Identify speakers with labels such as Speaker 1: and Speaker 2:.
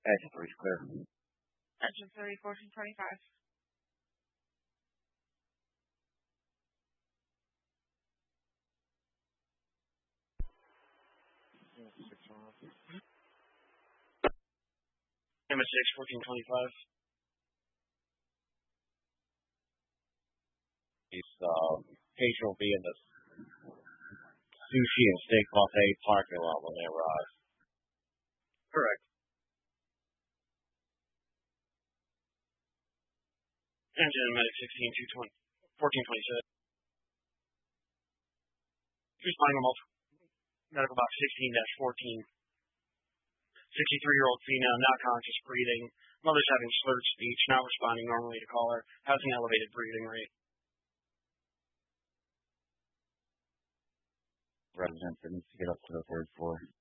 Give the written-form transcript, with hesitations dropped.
Speaker 1: Engine 3 is clear.
Speaker 2: Engine 3, 1425.
Speaker 3: MS6, 1425.
Speaker 1: Patient will be in the sushi and steak buffet parking lot when they arrive.
Speaker 3: Correct. Engine Medic 1426. Responding to medical box 16-14. 63-year-old female, not conscious, breathing. Mother's having slurred speech, not responding normally to caller. Has an elevated breathing rate.
Speaker 1: Resident needs to get up to the third floor.